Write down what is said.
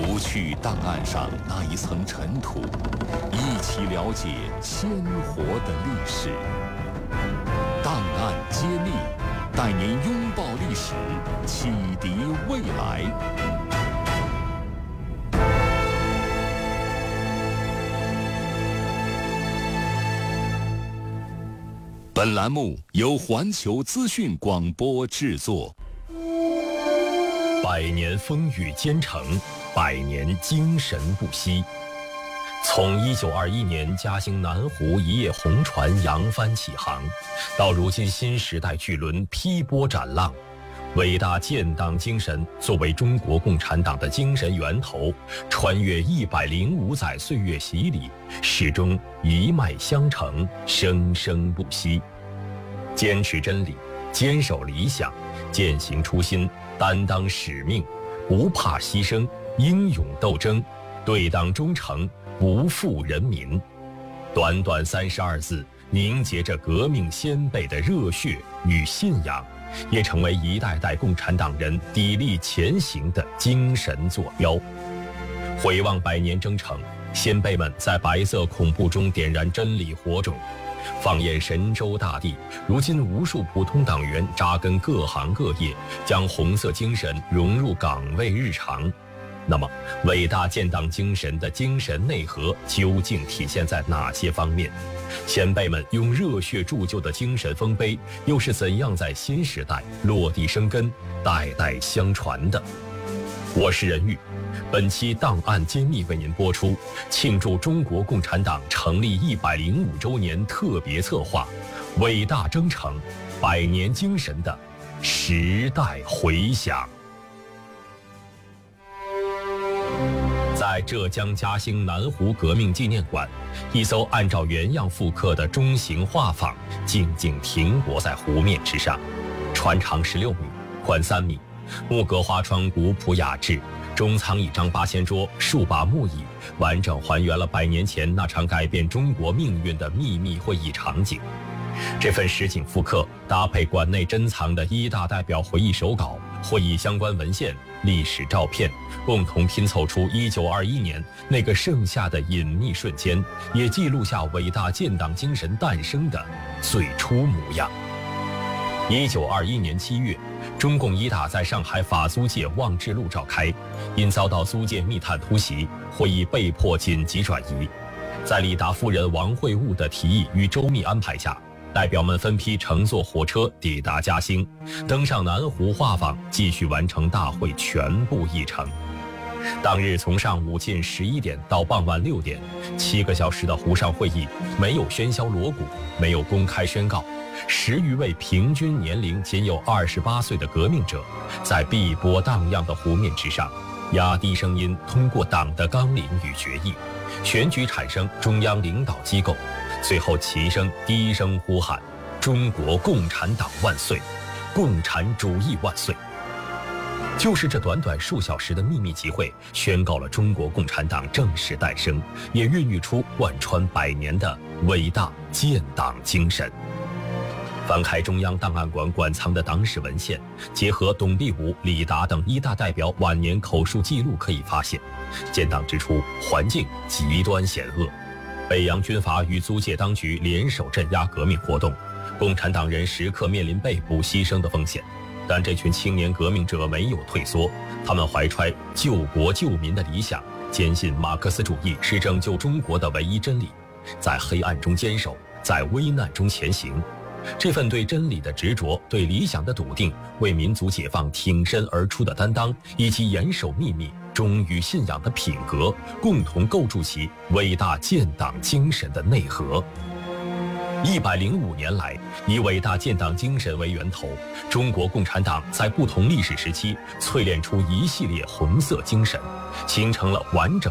除去档案上那一层尘土，一起了解鲜活的历史。档案揭秘，带您拥抱历史，启迪未来。本栏目由环球资讯广播制作。 百年风雨兼程，百年精神不息。从1921年嘉兴南湖一叶红船扬帆起航，到如今新时代巨轮劈波斩浪，伟大建党精神作为中国共产党的精神源头，穿越105载岁月洗礼，始终一脉相承，生生不息。坚持真理，坚守理想，践行初心，担当使命，不怕牺牲，英勇斗争，对党忠诚，不负人民。短短32字，凝结着革命先辈的热血与信仰，也成为一代代共产党人砥砺前行的精神坐标。回望百年征程，先辈们在白色恐怖中点燃真理火种，放眼神州大地，如今无数普通党员扎根各行各业，将红色精神融入岗位日常。那么，伟大建党精神的精神内核究竟体现在哪些方面？先辈们用热血铸就的精神丰碑，又是怎样在新时代落地生根、代代相传的？我是任玉，本期档案揭秘为您播出，庆祝中国共产党成立105周年特别策划《伟大征程，百年精神的时代回响》。在浙江嘉兴南湖革命纪念馆，一艘按照原样复刻的中型画舫静静停泊在湖面之上，船长16米，宽3米，木格花窗古朴雅致，中舱一张8000桌，数把木椅，完整还原了100年前那场改变中国命运的秘密会议场景。这份实景复刻搭配馆内珍藏的一大代表回忆手稿、会议相关文献、历史照片，共同拼凑出1921年那个盛夏的隐秘瞬间，也记录下伟大建党精神诞生的最初模样。1921年7月，中共一大在上海法租界望志路召开，因遭到租界密探突袭，会议被迫紧急转移。在李达夫人王会晤的提议与周密安排下，代表们分批乘坐火车抵达嘉兴，登上南湖画舫，继续完成大会全部议程。当日从上午近11点到傍晚6点，7个小时的湖上会议，没有喧嚣锣鼓，没有公开宣告，10余位平均年龄仅有28岁的革命者，在碧波荡漾的湖面之上，压低声音，通过党的纲领与决议，选举产生中央领导机构，最后齐声低声呼喊：中国共产党万岁，共产主义万岁。就是这短短数小时的秘密集会，宣告了中国共产党正式诞生，也孕育出贯穿100年的伟大建党精神。翻开中央档案馆馆藏的党史文献，结合董必武、李达等一大代表晚年口述记录，可以发现，建党之初环境极端险恶，北洋军阀与租界当局联手镇压革命活动，共产党人时刻面临被捕牺牲的风险。但这群青年革命者没有退缩，他们怀揣救国救民的理想，坚信马克思主义是拯救中国的唯一真理，在黑暗中坚守，在危难中前行。这份对真理的执着，对理想的笃定，为民族解放挺身而出的担当，以及严守秘密、忠于信仰的品格，共同构筑起伟大建党精神的内核。105年来，以伟大建党精神为源头，中国共产党在不同历史时期淬炼出一系列红色精神，形成了完整